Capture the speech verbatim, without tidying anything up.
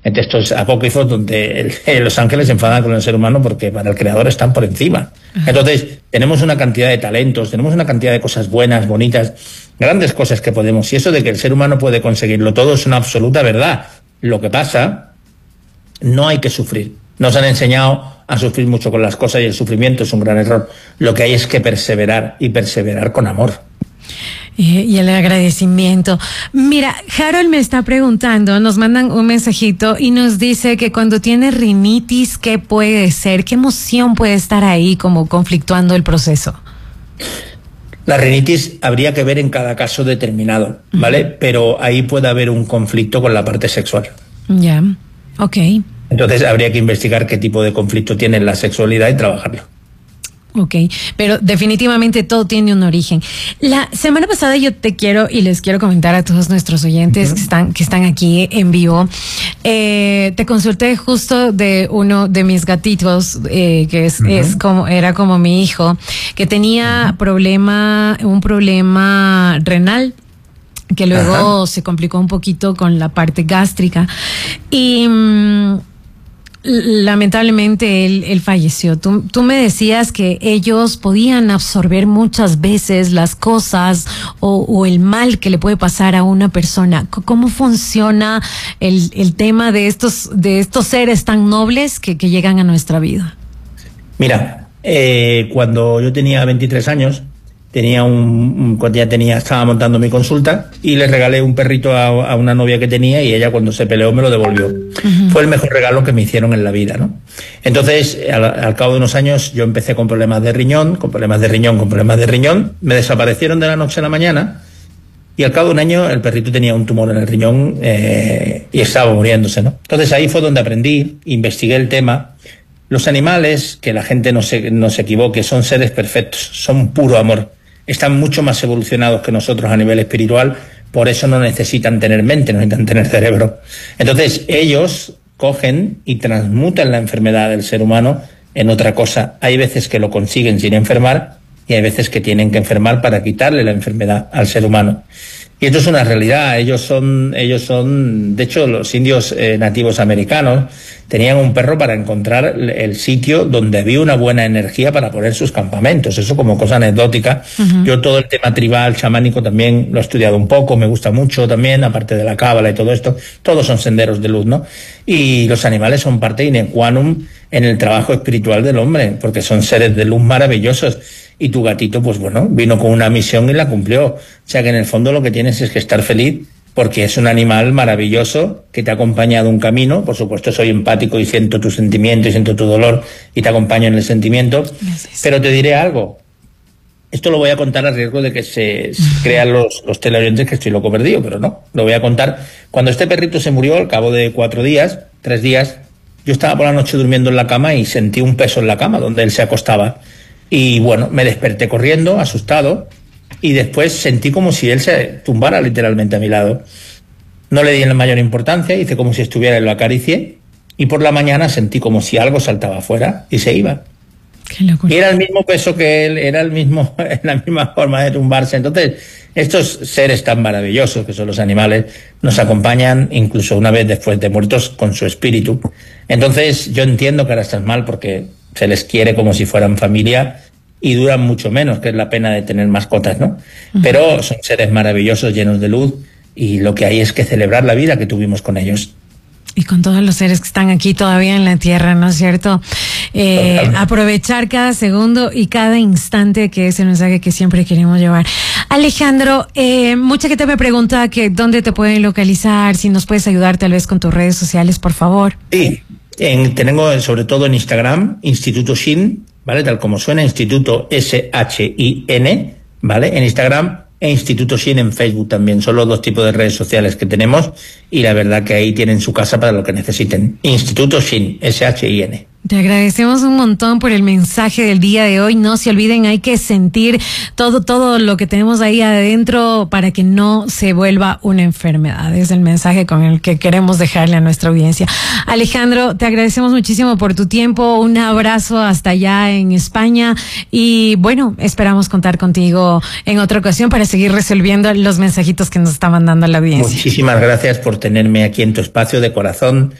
en textos apócrifos donde el, los ángeles se enfadan con el ser humano porque para el creador están por encima. Entonces, tenemos una cantidad de talentos, tenemos una cantidad de cosas buenas, bonitas, grandes cosas que podemos, y eso de que el ser humano puede conseguirlo todo es una absoluta verdad. Lo que pasa, no hay que sufrir. Nos han enseñado a sufrir mucho con las cosas y el sufrimiento es un gran error. Lo que hay es que perseverar y perseverar con amor. Y el agradecimiento. Mira, Harold me está preguntando, nos mandan un mensajito y nos dice que cuando tiene rinitis, ¿qué puede ser? ¿Qué emoción puede estar ahí como conflictuando el proceso? La rinitis habría que ver en cada caso determinado, ¿vale? Uh-huh. Pero ahí puede haber un conflicto con la parte sexual. Ya, yeah. Ok. Entonces habría que investigar qué tipo de conflicto tiene en la sexualidad y trabajarlo. Ok, pero definitivamente todo tiene un origen. La semana pasada yo te quiero y les quiero comentar a todos nuestros oyentes uh-huh. que están que están aquí en vivo. Eh, te consulté justo de uno de mis gatitos eh, que es, uh-huh. es como era como mi hijo que tenía uh-huh. problema un problema renal que luego uh-huh. se complicó un poquito con la parte gástrica y mmm, lamentablemente él, él falleció. Tú, tú me decías que ellos podían absorber muchas veces las cosas o, o el mal que le puede pasar a una persona. ¿Cómo funciona el, el tema de estos, de estos seres tan nobles que, que llegan a nuestra vida? Mira, eh, cuando yo tenía veintitrés años, tenía un, cuando ya tenía, estaba montando mi consulta y le regalé un perrito a, a una novia que tenía y ella cuando se peleó me lo devolvió. Uh-huh. Fue el mejor regalo que me hicieron en la vida, ¿no? Entonces, al, al cabo de unos años, yo empecé con problemas de riñón, con problemas de riñón, con problemas de riñón, me desaparecieron de la noche a la mañana y al cabo de un año el perrito tenía un tumor en el riñón eh, y estaba muriéndose, ¿no? Entonces ahí fue donde aprendí, investigué el tema. Los animales, que la gente no se, no se equivoque, son seres perfectos, son puro amor. Están mucho más evolucionados que nosotros a nivel espiritual, por eso no necesitan tener mente, no necesitan tener cerebro. Entonces ellos cogen y transmutan la enfermedad del ser humano en otra cosa. Hay veces que lo consiguen sin enfermar y hay veces que tienen que enfermar para quitarle la enfermedad al ser humano. Y esto es una realidad. Ellos son, ellos son, de hecho, los indios eh, nativos americanos tenían un perro para encontrar el sitio donde había una buena energía para poner sus campamentos. Eso como cosa anecdótica. Uh-huh. Yo todo el tema tribal, chamánico también lo he estudiado un poco, me gusta mucho también, aparte de la cábala y todo esto. Todos son senderos de luz, ¿no? Y los animales son parte in qua non en el trabajo espiritual del hombre, porque son seres de luz maravillosos. Y tu gatito, pues bueno, vino con una misión y la cumplió. O sea que en el fondo lo que tienes es que estar feliz porque es un animal maravilloso que te ha acompañado un camino. Por supuesto, soy empático y siento tu sentimiento y siento tu dolor y te acompaño en el sentimiento. Gracias. Pero te diré algo. Esto lo voy a contar a riesgo de que se crean los, los teleoyentes que estoy loco perdido, pero no. Lo voy a contar. Cuando este perrito se murió, al cabo de cuatro días, tres días, yo estaba por la noche durmiendo en la cama y sentí un peso en la cama donde él se acostaba. Y bueno, me desperté corriendo, asustado, y después sentí como si él se tumbara literalmente a mi lado. No le di la mayor importancia, hice como si estuviera y lo acaricié, y por la mañana sentí como si algo saltaba afuera y se iba. Qué locura. Y era el mismo peso que él, era el mismo, la misma forma de tumbarse. Entonces, estos seres tan maravillosos que son los animales, nos acompañan incluso una vez después de muertos con su espíritu. Entonces, yo entiendo que ahora estás mal porque se les quiere como si fueran familia y duran mucho menos, que es la pena de tener mascotas, ¿no? Uh-huh. Pero son seres maravillosos, llenos de luz, y lo que hay es que celebrar la vida que tuvimos con ellos. Y con todos los seres que están aquí todavía en la tierra, ¿no es cierto? Eh, aprovechar cada segundo y cada instante, que es el mensaje que siempre queremos llevar. Alejandro, eh, mucha gente me pregunta que dónde te pueden localizar, si nos puedes ayudar tal vez con tus redes sociales, por favor. Sí, en, tengo sobre todo en Instagram, Instituto Shin, ¿vale? Tal como suena, Instituto S H I N, ¿vale? En Instagram e Instituto Shin en Facebook también. Son los dos tipos de redes sociales que tenemos y la verdad que ahí tienen su casa para lo que necesiten. Instituto Shin, S H I N. Te agradecemos un montón por el mensaje del día de hoy. No se olviden, hay que sentir todo, todo lo que tenemos ahí adentro para que no se vuelva una enfermedad. Es el mensaje con el que queremos dejarle a nuestra audiencia. Alejandro, te agradecemos muchísimo por tu tiempo. Un abrazo hasta allá en España. Y bueno, esperamos contar contigo en otra ocasión para seguir resolviendo los mensajitos que nos está mandando la audiencia. Muchísimas gracias por tenerme aquí en tu espacio de corazón.